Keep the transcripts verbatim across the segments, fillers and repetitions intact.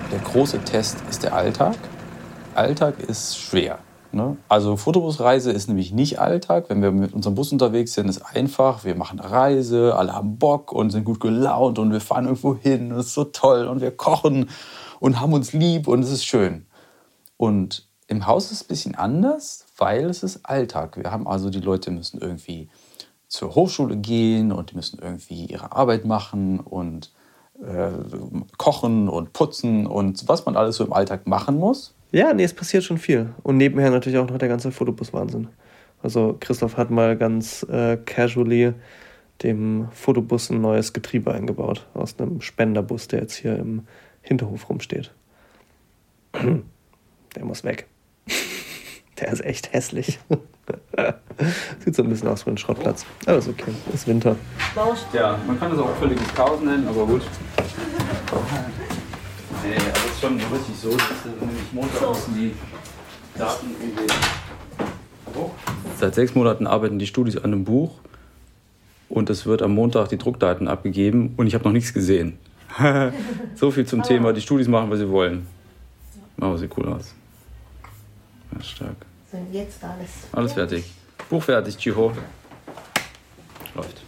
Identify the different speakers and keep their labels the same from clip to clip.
Speaker 1: der große Test ist der Alltag. Alltag ist schwer. Ne? Also Fotobusreise ist nämlich nicht Alltag. Wenn wir mit unserem Bus unterwegs sind, ist einfach. Wir machen eine Reise, alle haben Bock und sind gut gelaunt und wir fahren irgendwo hin und es ist so toll und wir kochen und haben uns lieb und es ist schön. Und im Haus ist es ein bisschen anders, weil es ist Alltag. Wir haben also, die Leute müssen irgendwie zur Hochschule gehen und die müssen irgendwie ihre Arbeit machen und äh, kochen und putzen und was man alles so im Alltag machen muss.
Speaker 2: Ja, nee, es passiert schon viel. Und nebenher natürlich auch noch der ganze Fotobus-Wahnsinn. Also Christoph hat mal ganz äh, casually dem Fotobus ein neues Getriebe eingebaut. Aus einem Spenderbus, der jetzt hier im Hinterhof rumsteht. Der muss weg. Der ist echt hässlich. Sieht so ein bisschen aus wie ein Schrottplatz. Aber ist okay, ist Winter.
Speaker 1: Ja, man kann das auch völliges Chaos nennen, aber gut. Nee, aber es ist schon richtig so, dass nämlich Montag müssen die Daten irgendwie... Oh. Seit sechs Monaten arbeiten die Studis an einem Buch und es wird am Montag die Druckdaten abgegeben und ich habe noch nichts gesehen. So viel zum Thema, die Studis machen, was sie wollen. Aber sieht cool aus. Ja, stark.
Speaker 3: So, jetzt alles.
Speaker 1: Alles fertig. Buch fertig, Chiho. Läuft.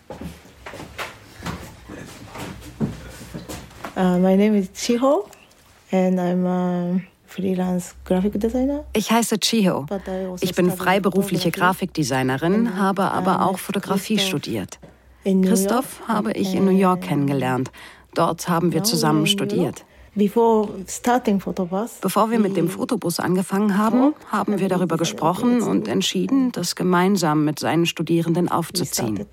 Speaker 3: Uh, my name is Chiho and I'm a freelance graphic designer.
Speaker 4: Ich heiße Chiho. Ich bin freiberufliche Grafikdesignerin, habe aber auch Fotografie studiert. Christoph habe ich in New York kennengelernt. Dort haben wir zusammen studiert. Bevor wir mit dem Fotobus angefangen haben, haben wir darüber gesprochen und entschieden, das gemeinsam mit seinen Studierenden aufzuziehen.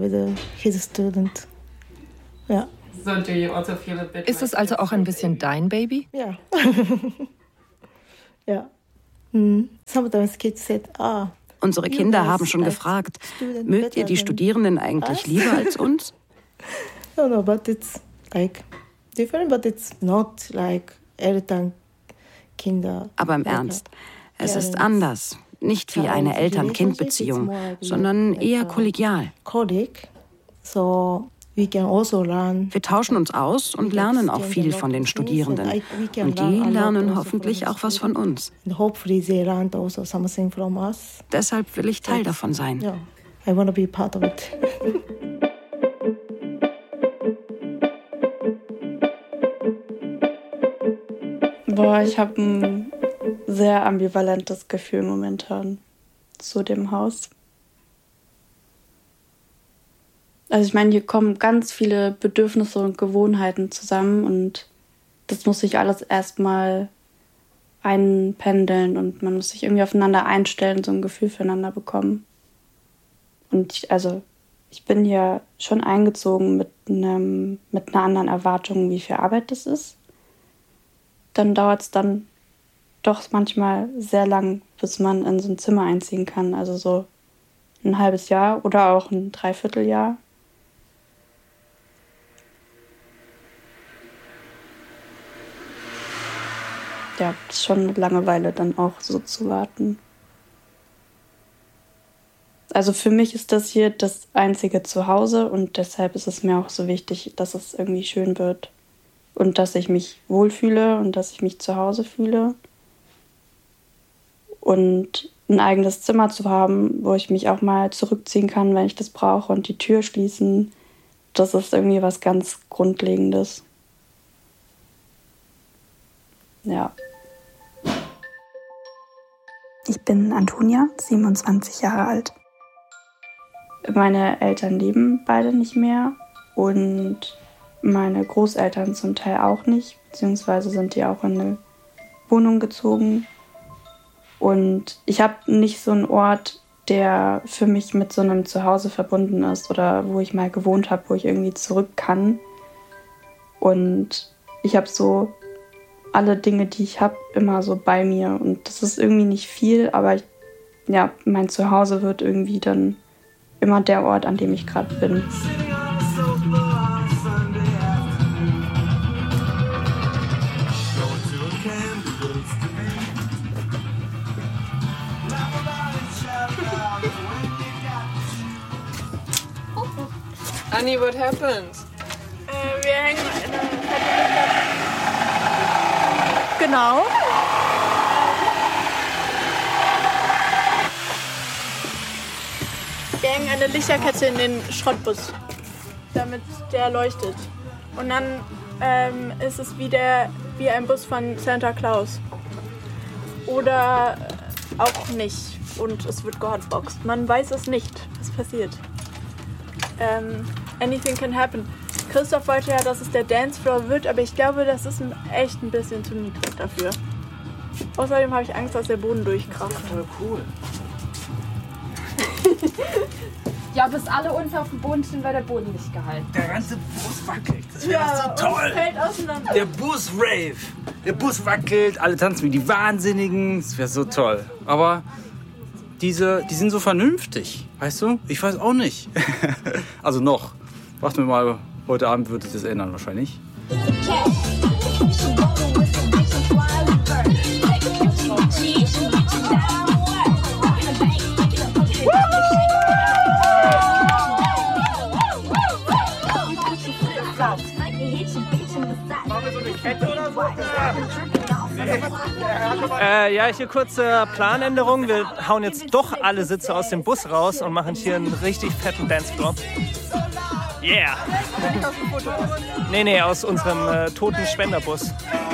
Speaker 3: Ja.
Speaker 5: Ist es also auch ein bisschen dein Baby?
Speaker 3: Ja. Ja. Mm. Sometimes kids said, ah.
Speaker 4: Unsere Kinder haben schon gefragt, mögt ihr die Studierenden eigentlich lieber als uns?
Speaker 3: No, no, but it's like different, but it's not like Eltern, Kinder.
Speaker 4: Aber im Ernst, es ist anders. Nicht wie eine Eltern-Kind-Beziehung, sondern eher kollegial.
Speaker 3: So we can also learn.
Speaker 4: Wir tauschen uns aus und lernen auch viel von den Studierenden. Und die lernen hoffentlich auch was von uns. Deshalb will ich Teil davon sein.
Speaker 3: Yeah, I want to be part of it.
Speaker 6: Boah, ich habe ein sehr ambivalentes Gefühl momentan zu dem Haus. Also ich meine, hier kommen ganz viele Bedürfnisse und Gewohnheiten zusammen und das muss sich alles erstmal einpendeln und man muss sich irgendwie aufeinander einstellen und so ein Gefühl füreinander bekommen. Und ich, also ich bin hier schon eingezogen mit, einem, mit einer anderen Erwartung, wie viel Arbeit das ist. Dann dauert es dann doch manchmal sehr lang, bis man in so ein Zimmer einziehen kann. Also so ein halbes Jahr oder auch ein Dreivierteljahr. Ja, das ist schon eine Langeweile, dann auch so zu warten. Also für mich ist das hier das einzige Zuhause und deshalb ist es mir auch so wichtig, dass es irgendwie schön wird und dass ich mich wohlfühle und dass ich mich zu Hause fühle. Und ein eigenes Zimmer zu haben, wo ich mich auch mal zurückziehen kann, wenn ich das brauche und die Tür schließen, das ist irgendwie was ganz Grundlegendes. Ja.
Speaker 7: Ich bin Antonia, siebenundzwanzig Jahre alt.
Speaker 6: Meine Eltern leben beide nicht mehr und meine Großeltern zum Teil auch nicht, beziehungsweise sind die auch in eine Wohnung gezogen. Und ich habe nicht so einen Ort, der für mich mit so einem Zuhause verbunden ist oder wo ich mal gewohnt habe, wo ich irgendwie zurück kann. Und ich habe so alle Dinge, die ich habe, immer so bei mir. Und das ist irgendwie nicht viel, aber ich, ja, mein Zuhause wird irgendwie dann immer der Ort, an dem ich gerade bin.
Speaker 5: Annie, what happened?
Speaker 8: Äh, wir hängen in einem Verteiler. Genau.
Speaker 9: Wir hängen eine Lichterkette in den Schrottbus, damit der leuchtet. Und dann ähm, ist es wie, der, wie ein Bus von Santa Claus. Oder auch nicht. Und es wird gehotboxt. Man weiß es nicht, was passiert. Ähm, anything can happen. Christoph wollte ja, dass es der Dancefloor wird, aber ich glaube, das ist ein, echt ein bisschen zu niedrig dafür. Außerdem habe ich Angst, dass der Boden durchkracht.
Speaker 10: Das ist voll cool.
Speaker 11: Ja, bis alle unten auf dem Boden stehen, weil der Boden nicht gehalten.
Speaker 10: Der ganze Bus wackelt. Das wäre
Speaker 9: Ja,
Speaker 10: so toll.
Speaker 9: und fällt auseinander.
Speaker 10: Der Bus rave. Der Bus wackelt, alle tanzen wie die Wahnsinnigen. Das wäre so toll. Aber diese, die sind so vernünftig, weißt du? Ich weiß auch nicht. Also noch. Warten wir mal, heute Abend wird sich das ändern wahrscheinlich.
Speaker 8: Äh, ja, hier kurze Planänderung. Wir hauen jetzt doch alle Sitze aus dem Bus raus und machen hier einen richtig fetten Dancefloor. Yeah! Nee, nee, aus unserem äh, toten Spenderbus.